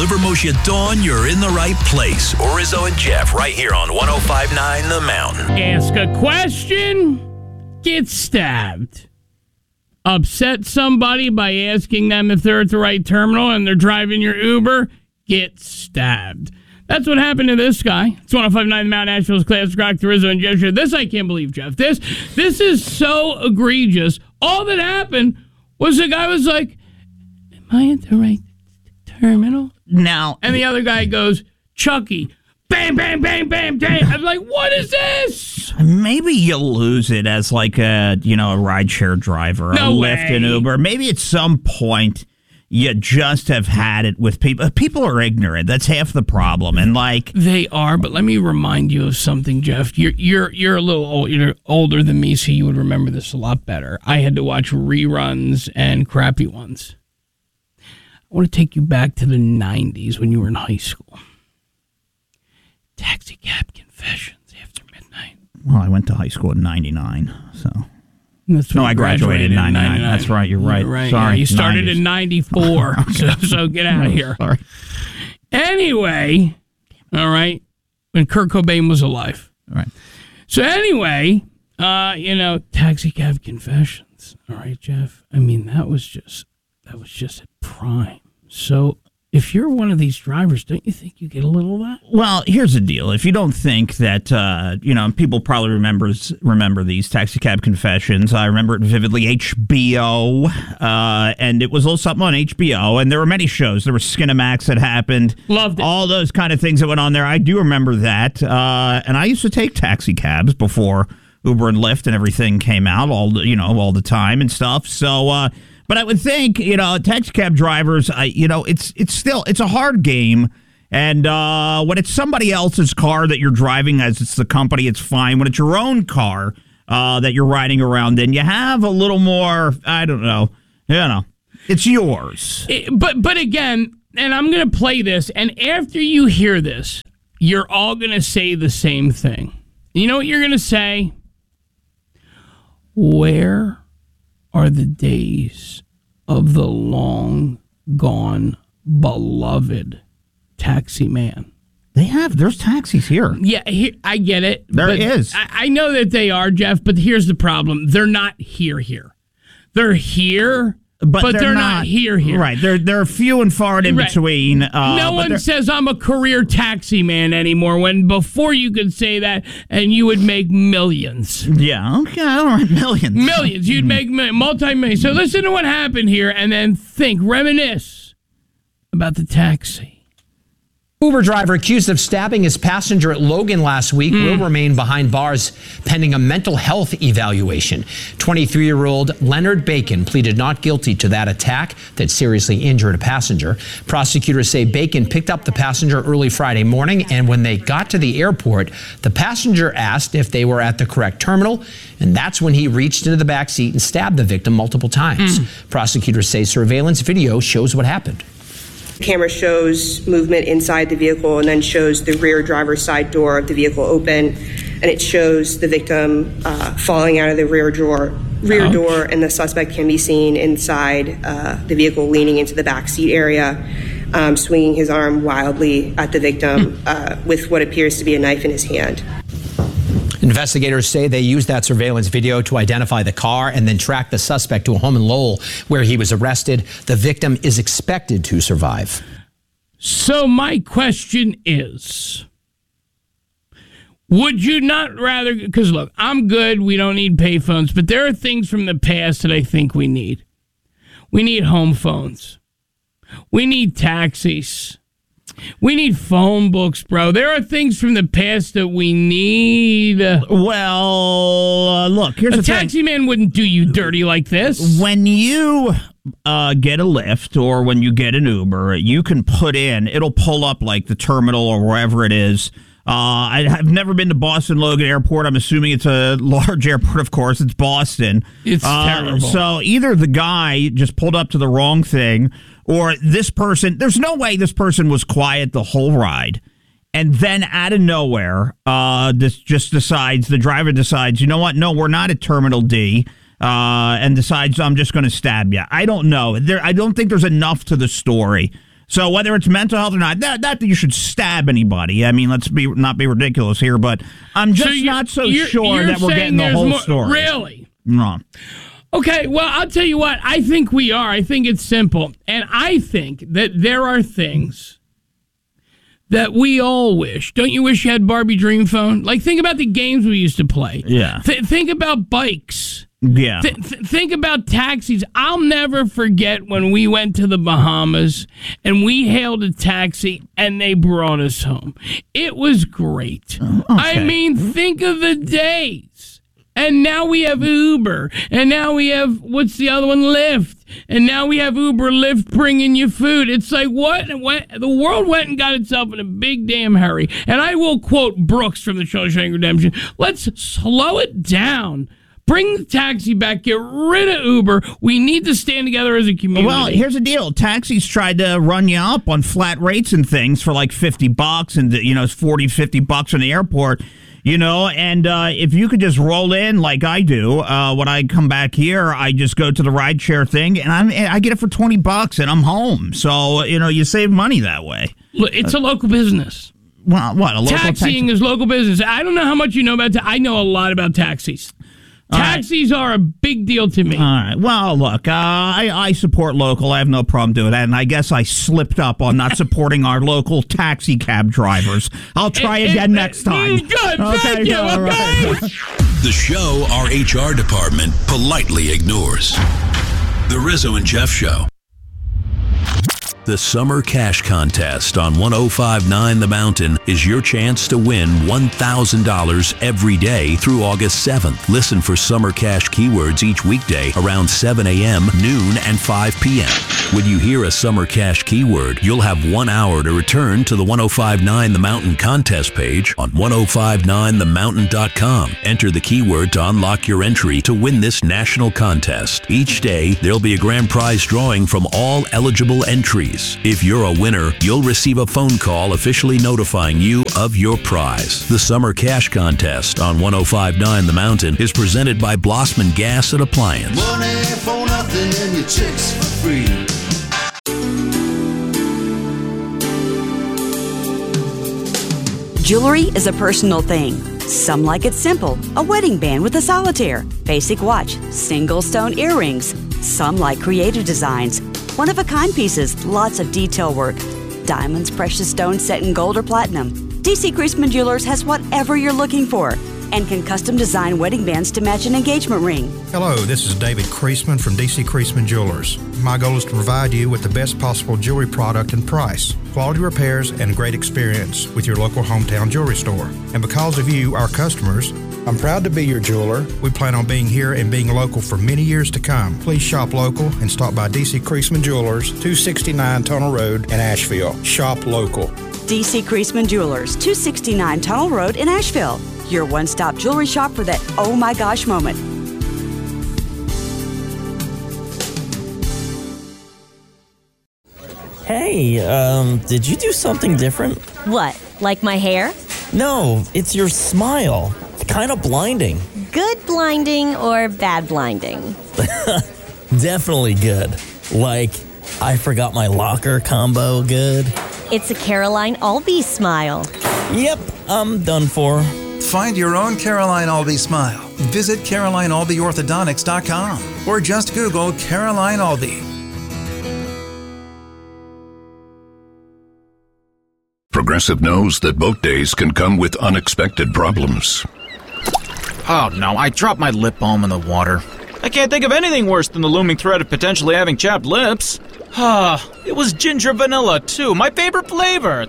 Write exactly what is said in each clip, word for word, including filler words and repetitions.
Deliver Moshe at dawn, you're in the right place. Rizzo and Jeff right here on one oh five point nine The Mountain. Ask a question, get stabbed. Upset somebody by asking them if they're at the right terminal and they're driving your Uber, get stabbed. That's what happened to this guy. It's one oh five point nine The Mountain, Nashville's Classic Rock, the Rizzo and Jeff Show. This I can't believe, Jeff. This, this is so egregious. All that happened was the guy was like, am I at the right terminal? Now, and the other guy goes, Chucky. Bam, bam, bam, bam, bam. I'm like, what is this? Maybe you'll lose it as like a, you know, a rideshare driver, no a way. Lyft and Uber. Maybe at some point you just have had it with people. People are ignorant. That's half the problem. And like they are, but let me remind you of something, Jeff. You're you're you're a little old, you're older than me, so you would remember this a lot better. I had to watch reruns and crappy ones. I want to take you back to the nineties when you were in high school. Taxi cab confessions after midnight. Well, I went to high school in ninety-nine, so. That's no, I graduated, graduated in ninety-nine. ninety-nine. That's right, you're right. You're right. Sorry. Yeah, you started nineties. In ninety-four, okay. so, so get out of here. Sorry. Anyway, all right, when Kurt Cobain was alive. All right. So anyway, uh, you know, taxi cab confessions. All right, Jeff. I mean, that was just, that was just at prime. So if you're one of these drivers, don't you think you get a little of that? Well, here's the deal. If you don't think that, uh, you know, people probably remembers remember these taxi cab confessions. I remember it vividly, H B O, uh, and it was a little something on H B O, and there were many shows. There was Skinamax that happened. Loved it. All those kind of things that went on there. I do remember that, uh, and I used to take taxi cabs before Uber and Lyft and everything came out, all the, you know, all the time and stuff. So, uh, but I would think, you know, taxi cab drivers, I, you know, it's it's still, it's a hard game. And uh, when it's somebody else's car that you're driving as it's the company, it's fine. When it's your own car uh, that you're riding around in, you have a little more, I don't know, you know, it's yours. It, but, but again, and I'm going to play this, and after you hear this, you're all going to say the same thing. You know what you're going to say? Where are the days of the long gone beloved taxi man? They have. There's taxis here. Yeah, here, I get it. There is. I, I know that they are, Jeff, but here's the problem. They're not here here. They're here, but, but they're, they're not, not here here. Right. They're, they're few and far in right. between. Uh, no one says I'm a career taxi man anymore, when before you could say that and you would make millions. Yeah, okay, all right, millions. Millions. You'd make multi-millions. So listen to what happened here and then think, reminisce about the taxi. Uber driver accused of stabbing his passenger at Logan last week mm. will remain behind bars pending a mental health evaluation. twenty-three-year-old Leonard Bacon pleaded not guilty to that attack that seriously injured a passenger. Prosecutors say Bacon picked up the passenger early Friday morning, and when they got to the airport, the passenger asked if they were at the correct terminal, and that's when he reached into the back seat and stabbed the victim multiple times. Mm. Prosecutors say surveillance video shows what happened. The camera shows movement inside the vehicle and then shows the rear driver's side door of the vehicle open, and it shows the victim uh, falling out of the rear door, rear Ouch. door, and the suspect can be seen inside uh, the vehicle leaning into the back seat area, um, swinging his arm wildly at the victim uh, with what appears to be a knife in his hand. Investigators say they used that surveillance video to identify the car and then track the suspect to a home in Lowell where he was arrested. The victim is expected to survive. So my question is, would you not rather, because look, I'm good, we don't need payphones, but there are things from the past that I think we need. We need home phones. We need taxis. We need phone books, bro. There are things from the past that we need. Well, uh, look, here's a the thing. A taxi man wouldn't do you dirty like this. When you uh, get a Lyft or when you get an Uber, you can put in, it'll pull up like the terminal or wherever it is. Uh, I have never been to Boston Logan Airport. I'm assuming it's a large airport, of course. It's Boston. It's uh, terrible. So either the guy just pulled up to the wrong thing, or this person, there's no way this person was quiet the whole ride. And then out of nowhere, uh, this just decides, the driver decides, you know what? No, we're not at Terminal D, uh, and decides I'm just going to stab you. I don't know. There, I don't think there's enough to the story. So whether it's mental health or not, that not that you should stab anybody. I mean, let's be not be ridiculous here, but I'm just So not so you're- sure you're that we're saying getting the there's whole more- story. Really? No. Okay, well, I'll tell you what. I think we are. I think it's simple. And I think that there are things that we all wish. Don't you wish you had Barbie Dream Phone? Like, think about the games we used to play. Yeah. Th- think about bikes. Yeah. Th- th- think about taxis. I'll never forget when we went to the Bahamas and we hailed a taxi and they brought us home. It was great. Oh, I okay. mean, think of the days. And now we have Uber. And now we have, what's the other one? Lyft. And now we have Uber, Lyft bringing you food. It's like, what? what? The world went and got itself in a big damn hurry. And I will quote Brooks from the Shawshank Redemption. Let's slow it down. Bring the taxi back. Get rid of Uber. We need to stand together as a community. Well, here's the deal. Taxis tried to run you up on flat rates and things for like fifty bucks and, you know, it's forty, fifty bucks from the airport, you know, and uh, if you could just roll in like I do, uh, when I come back here, I just go to the rideshare thing and I'm, I get it for twenty bucks and I'm home. So, you know, you save money that way. Look, it's a local business. Well, what? A local Taxiing taxi? is local business. I don't know how much you know about ta- I know a lot about taxis. Taxis right. are a big deal to me. All right. Well, look, uh, I, I support local. I have no problem doing that. And I guess I slipped up on not supporting our local taxi cab drivers. I'll try It- again it- next time. Mm, Good. Okay, Thank you. all Okay. right. The show our H R department politely ignores. The Rizzo and Jeff Show. The Summer Cash Contest on one oh five point nine The Mountain is your chance to win one thousand dollars every day through August seventh. Listen for Summer Cash keywords each weekday around seven a.m., noon, and five p.m. When you hear a Summer Cash keyword, you'll have one hour to return to the one oh five point nine The Mountain contest page on ten fifty-nine the mountain dot com. Enter the keyword to unlock your entry to win this national contest. Each day, there'll be a grand prize drawing from all eligible entries. If you're a winner, you'll receive a phone call officially notifying you of your prize. The Summer Cash Contest on ten fifty-nine The Mountain is presented by Blossman Gas and Appliance. Money for nothing and your chicks for free. Jewelry is a personal thing. Some like it simple, a wedding band with a solitaire, basic watch, single stone earrings. Some like creative designs, one-of-a-kind pieces, lots of detail work. Diamonds, precious stones set in gold or platinum. D C Creasman Jewelers has whatever you're looking for and can custom design wedding bands to match an engagement ring. Hello, this is David Creasman from D C Creasman Jewelers. My goal is to provide you with the best possible jewelry product and price, quality repairs, and great experience with your local hometown jewelry store. And because of you, our customers, I'm proud to be your jeweler. We plan on being here and being local for many years to come. Please shop local and stop by D C Creasman Jewelers, two sixty-nine Tunnel Road in Asheville. Shop local. D C Creasman Jewelers, two sixty-nine Tunnel Road in Asheville. Your one-stop jewelry shop for that oh my gosh moment. Hey, um, did you do something different? What, like my hair? No, it's your smile. It's kind of blinding. Good blinding or bad blinding? Definitely good. Like, I forgot my locker combo good. It's a Caroline Albee smile. Yep, I'm done for. Find your own Caroline Albee smile. Visit caroline albee orthodontics dot com or just Google Caroline Albee. Progressive knows that boat days can come with unexpected problems. Oh no, I dropped my lip balm in the water. I can't think of anything worse than the looming threat of potentially having chapped lips. Ah, it was ginger vanilla too, my favorite flavor.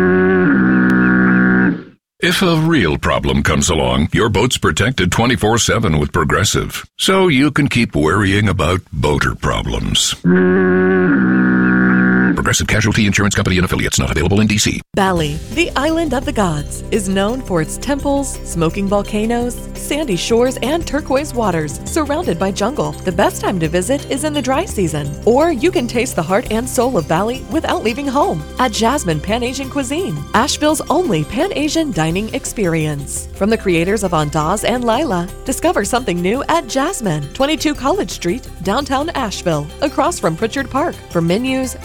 If a real problem comes along, your boat's protected twenty-four seven with Progressive, so you can keep worrying about boater problems. Progressive Casualty Insurance Company and Affiliates, not available in D C. Bali, the island of the gods, is known for its temples, smoking volcanoes, sandy shores, and turquoise waters, surrounded by jungle. The best time to visit is in the dry season, or you can taste the heart and soul of Bali without leaving home at Jasmine Pan-Asian Cuisine, Asheville's only Pan-Asian dining experience. From the creators of Andaz and Lila, discover something new at Jasmine, twenty-two College Street, downtown Asheville, across from Pritchard Park. For menus, reservations,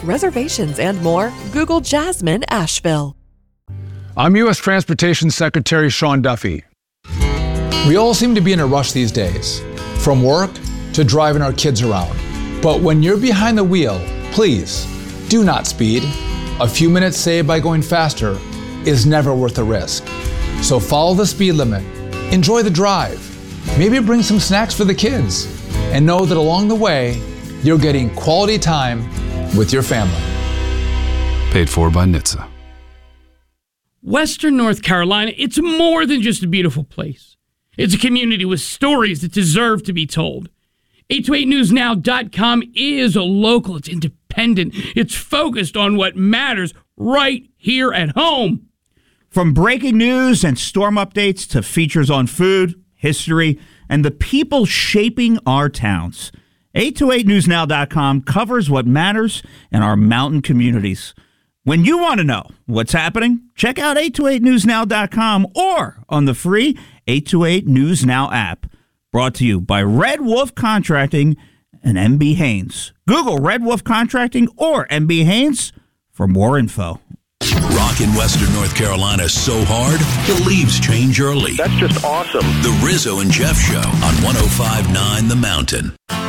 locations, and more, Google Jasmine Asheville. I'm U S Transportation Secretary Sean Duffy. We all seem to be in a rush these days, from work to driving our kids around. But when you're behind the wheel, please do not speed. A few minutes saved by going faster is never worth the risk. So follow the speed limit, enjoy the drive, maybe bring some snacks for the kids, and know that along the way, you're getting quality time with your family. Paid for by N H T S A. Western North Carolina, it's more than just a beautiful place. It's a community with stories that deserve to be told. eight two eight news now dot com is a local, it's independent, it's focused on what matters right here at home. From breaking news and storm updates to features on food, history, and the people shaping our towns, eight two eight news now dot com covers what matters in our mountain communities. When you want to know what's happening, check out eight two eight news now dot com or on the free eight two eight News Now app. Brought to you by Red Wolf Contracting and M B Haynes. Google Red Wolf Contracting or M B Haynes for more info. Rock in Western North Carolina so hard, the leaves change early. That's just awesome. The Rizzo and Jeff Show on one oh five point nine The Mountain.